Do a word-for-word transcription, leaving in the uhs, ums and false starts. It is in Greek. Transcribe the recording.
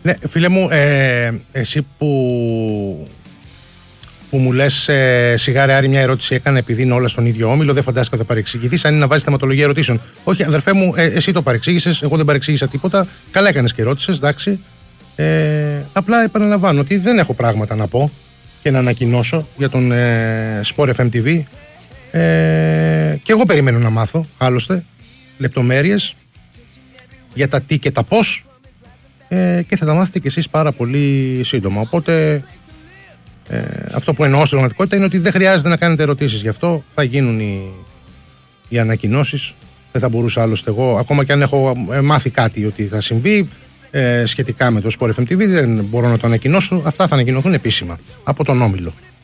Ναι, φίλε μου, ε, εσύ που, που μου λες ε, σιγάρε Άρη, μια ερώτηση έκανε επειδή είναι όλα στον ίδιο όμιλο, δεν φαντάστηκα θα παρεξηγηθείς, αν είναι να βάζεις θεματολογία ερωτήσεων. Όχι, αδερφέ μου, ε, εσύ το παρεξήγησες, εγώ δεν παρεξήγησα τίποτα. Καλά έκανες και ρώτησες, εντάξει. Ε, απλά επαναλαμβάνω ότι δεν έχω πράγματα να πω και να ανακοινώσω για τον ε, Sport εφ εμ τι βι. Ε, και εγώ περιμένω να μάθω, άλλωστε, λεπτομέρειες για τα τι και τα πώς. Ε, και θα τα μάθετε κι εσείς πάρα πολύ σύντομα. Οπότε ε, αυτό που εννοώ στην πραγματικότητα είναι ότι δεν χρειάζεται να κάνετε ερωτήσεις. Γι' αυτό θα γίνουν οι, οι ανακοινώσεις. Δεν θα μπορούσα άλλωστε εγώ, ακόμα και αν έχω μάθει κάτι ότι θα συμβεί ε, σχετικά με το Sport εφ εμ τι βι, δεν μπορώ να το ανακοινώσω. Αυτά θα ανακοινωθούν επίσημα από τον Όμιλο.